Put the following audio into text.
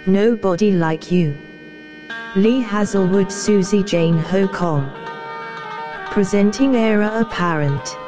Nobody Like You. Lee Hazelwood, Susie Jane Ho Kong. Presenting Heir Apparent.